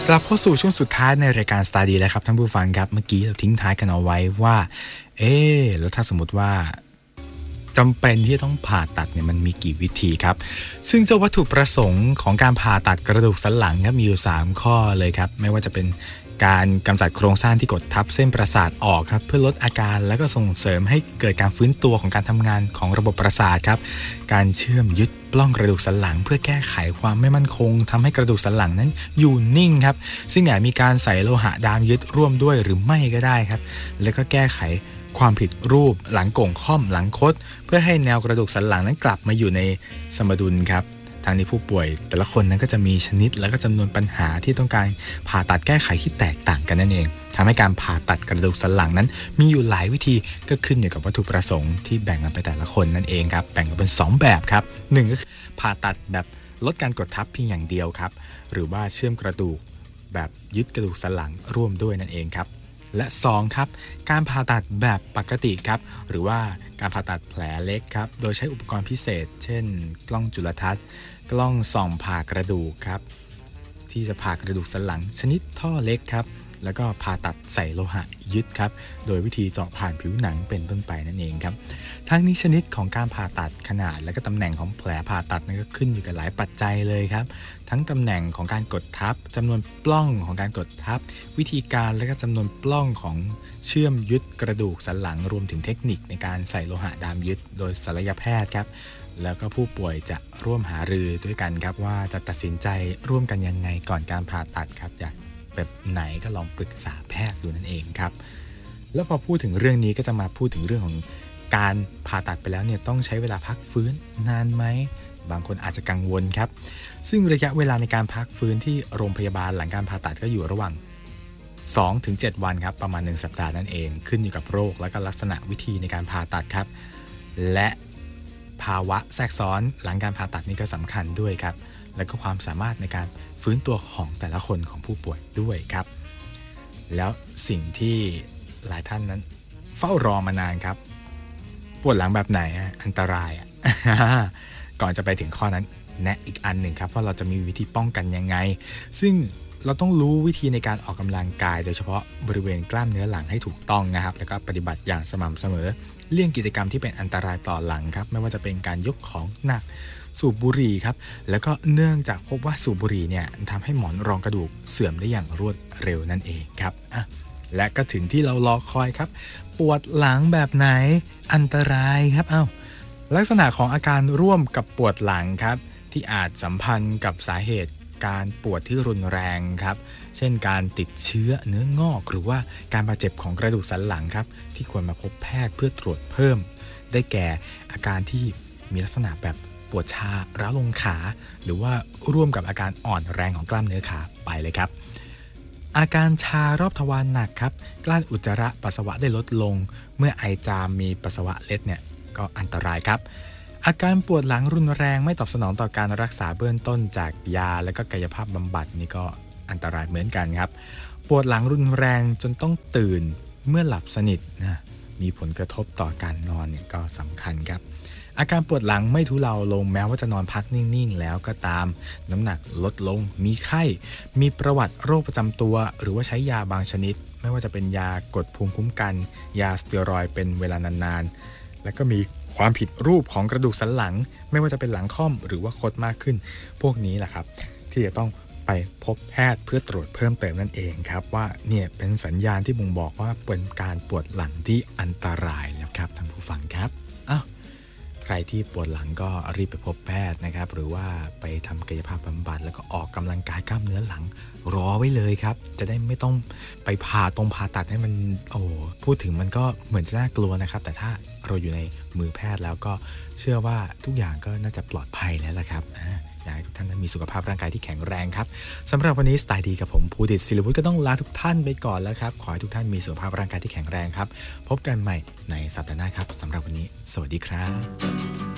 กลับเข้าสู่ช่วงสุดท้ายในรายการ Star D แล้วครับท่านผู้ฟังครับเมื่อกี้เราทิ้งท้ายกันเอาไว้ว่าแล้วถ้าสมมติว่าจำเป็นที่จะต้องผ่าตัดเนี่ยมันมีกี่วิธีครับซึ่งเจ้าวัตถุประสงค์ของการผ่าตัดกระดูกสันหลังครับมีอยู่3ข้อเลยครับไม่ว่าจะเป็นการกำจัดโครงสร้างที่กดทับเส้นประสาทออกครับเพื่อลดอาการแล้วก็ส่งเสริมให้เกิดการฟื้นตัวของการทำงานของระบบประสาทครับการเชื่อมยึดปล้องกระดูกสันหลังเพื่อแก้ไขความไม่มั่นคงทำให้กระดูกสันหลังนั้นอยู่นิ่งครับซึ่งอาจมีการใส่โลหะดามยึดร่วมด้วยหรือไม่ก็ได้ครับแล้วก็แก้ไขความผิดรูปหลังโก่งค่อมหลังคดเพื่อให้แนวกระดูกสันหลังนั้นกลับมาอยู่ในสมดุลครับทางนี้ผู้ป่วยแต่ละคนนั้นก็จะมีชนิดและก็จำนวนปัญหาที่ต้องการผ่าตัดแก้ไขที่แตกต่างกันนั่นเองทำให้การผ่าตัดกระดูกสันหลังนั้นมีอยู่หลายวิธีก็ขึ้นอยู่กับวัตถุประสงค์ที่แบ่งกันไปแต่ละคนนั่นเองครับแบ่งกันเป็น2แบบครับ1ก็คือผ่าตัดแบบลดการกดทับเพียงอย่างเดียวครับหรือว่าเชื่อมกระดูกแบบยึดกระดูกสันหลังร่วมด้วยนั่นเองครับและ2ครับการผ่าตัดแบบปกติครับหรือว่าการผ่าตัดแผลเล็กครับโดยใช้อุปกรณ์พิเศษเช่นกล้องจุลทรรศน์กล้องส่องผ่ากระดูกครับที่จะผ่ากระดูกสันหลังชนิดท่อเล็กครับแล้วก็ผ่าตัดใส่โลหะยึดครับโดยวิธีเจาะผ่านผิวหนังเป็นต้นไปนั่นเองครับทั้งนี้ชนิดของการผ่าตัดขนาดและก็ตำแหน่งของแผลผ่าตัดนั้นก็ขึ้นอยู่กับหลายปัจจัยเลยครับทั้งตำแหน่งของการกดทับจำนวนปล้องของการกดทับวิธีการและก็จำนวนปล้องของเชื่อมยึดกระดูกสันหลังรวมถึงเทคนิคในการใส่โลหะดามยึดโดยศัลยแพทย์ครับแล้วก็ผู้ป่วยจะร่วมหารือด้วยกันครับว่าจะตัดสินใจร่วมกันยังไงก่อนการผ่าตัดครับอยากแบบไหนก็ลองปรึกษาแพทย์ดูนั่นเองครับแล้วพอพูดถึงเรื่องนี้ก็จะมาพูดถึงเรื่องของการผ่าตัดไปแล้วเนี่ยต้องใช้เวลาพักฟื้นนานไหมบางคนอาจจะกังวลครับซึ่งระยะเวลาในการพักฟื้นที่โรงพยาบาลหลังการผ่าตัดก็อยู่ระหว่าง 2-7 วันครับประมาณ1สัปดาห์นั่นเองขึ้นอยู่กับโรคและก็ลักษณะวิธีในการผ่าตัดครับและภาวะแทรกซ้อนหลังการผ่าตัดนี่ก็สำคัญด้วยครับและก็ความสามารถในการฟื้นตัวของแต่ละคนของผู้ป่วยด้วยครับแล้วสิ่งที่หลายท่านนั้นเฝ้ารอมานานครับปวดหลังแบบไหนอันตราย ก่อนจะไปถึงข้อนั้นแนะอีกอันหนึ่งครับว่าเราจะมีวิธีป้องกันยังไงซึ่งเราต้องรู้วิธีในการออกกำลังกายโดยเฉพาะบริเวณกล้ามเนื้อหลังให้ถูกต้องนะครับแล้วก็ปฏิบัติอย่างสม่ำเสมอเลี่ยงกิจกรรมที่เป็นอันตรายต่อหลังครับไม่ว่าจะเป็นการยกของหนักสูบบุหรี่ครับแล้วก็เนื่องจากพบว่าสูบบุหรี่เนี่ยทำให้หมอนรองกระดูกเสื่อมได้อย่างรวดเร็วนั่นเองครับและก็ถึงที่เรารอคอยครับปวดหลังแบบไหนอันตรายครับลักษณะของอาการร่วมกับปวดหลังครับที่อาจสัมพันธ์กับสาเหตุการปวดที่รุนแรงครับเช่นการติดเชื้อเนื้องอกหรือว่าการบาดเจ็บของกระดูกสันหลังครับที่ควรมาพบแพทย์เพื่อตรวจเพิ่มได้แก่อาการที่มีลักษณะแบบปวดชาร้าวลงขาหรือว่าร่วมกับอาการอ่อนแรงของกล้ามเนื้อขาไปเลยครับอาการชารอบทวารหนักครับกลั้นอุจจาระปัสสาวะได้ลดลงเมื่อไอจามมีปัสสาวะเล็ดเนี่ยก็อันตรายครับอาการปวดหลังรุนแรงไม่ตอบสนองต่อการรักษาเบื้องต้นจากยาและก็กายภาพบำบัดนี่ก็อันตรายเหมือนกันครับปวดหลังรุนแรงจนต้องตื่นเมื่อหลับสนิทนะมีผลกระทบต่อการนอนเนี่ยก็สำคัญครับอาการปวดหลังไม่ทุเลาลงแม้ว่าจะนอนพักนิ่งๆแล้วก็ตามน้ำหนักลดลงมีไข้มีประวัติโรคประจำตัวหรือว่าใช้ยาบางชนิดไม่ว่าจะเป็นยากดภูมิคุ้มกันยาสเตียรอยด์เป็นเวลานานๆและก็มีความผิดรูปของกระดูกสันหลังไม่ว่าจะเป็นหลังค่อมหรือว่าคดมากขึ้นพวกนี้แหละครับที่จะต้องไปพบแพทย์เพื่อตรวจเพิ่มเติมนั่นเองครับว่าเนี่ยเป็นสัญญาณที่บ่งบอกว่าเป็นการปวดหลังที่อันตรายแล้วครับท่านผู้ฟังครับใครที่ปวดหลังก็รีบไปพบแพทย์นะครับหรือว่าไปทำกายภาพบำบัดแล้วก็ออกกำลังกายกล้ามเนื้อหลังรอไว้เลยครับจะได้ไม่ต้องไปผ่าตัดให้มันพูดถึงมันก็เหมือนจะน่ากลัวนะครับแต่ถ้าเราอยู่ในมือแพทย์แล้วก็เชื่อว่าทุกอย่างก็น่าจะปลอดภัยแล้วล่ะครับอยากให้ทุกท่านมีสุขภาพร่างกายที่แข็งแรงครับสำหรับวันนี้สไตล์ดีกับผมภูดิตศิลวุฒิก็ต้องลาทุกท่านไปก่อนแล้วครับขอให้ทุกท่านมีสุขภาพร่างกายที่แข็งแรงครับพบกันใหม่ในสัปดาห์หน้าครับสำหรับวันนี้สวัสดีครับ